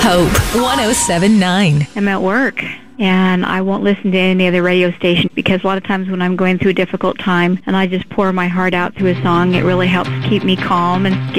Hope 107.9. I'm at work, and I won't listen to any other radio station because a lot of times when I'm going through a difficult time and I just pour my heart out through a song, it really helps keep me calm and